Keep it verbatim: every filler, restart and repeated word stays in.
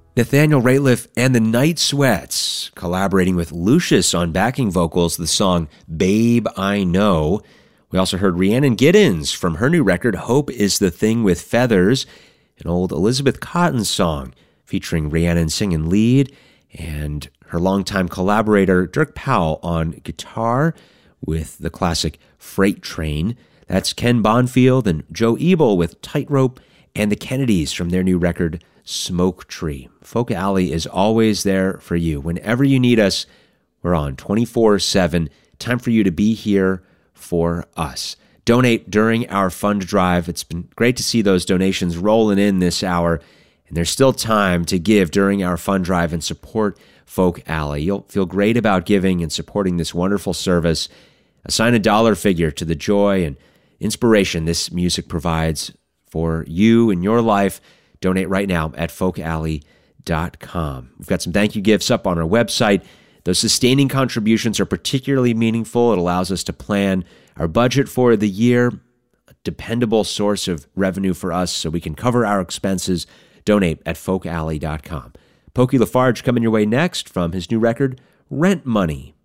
Nathaniel Rateliff and the Night Sweats collaborating with Lucius on backing vocals, the song Babe I Know. We also heard Rhiannon Giddens from her new record, Hope is the Thing with Feathers, an old Elizabeth Cotten song featuring Rhiannon singing lead and her longtime collaborator Dirk Powell on guitar with the classic Freight Train. That's Ken Bonfield and Joe Ebel with Tightrope, and the Kennedys from their new record, Smoke Tree. Folk Alley is always there for you. Whenever you need us, we're on twenty-four seven. Time for you to be here for us. Donate during our fund drive. It's been great to see those donations rolling in this hour, and there's still time to give during our fund drive and support Folk Alley. You'll feel great about giving and supporting this wonderful service. Assign a dollar figure to the joy and inspiration this music provides for you in your life. Donate right now at folk alley dot com. We've got some thank you gifts up on our website. Those sustaining contributions are particularly meaningful. It allows us to plan our budget for the year, a dependable source of revenue for us so we can cover our expenses. Donate at folk alley dot com. Pokey LaFarge coming your way next from his new record, Rent Money.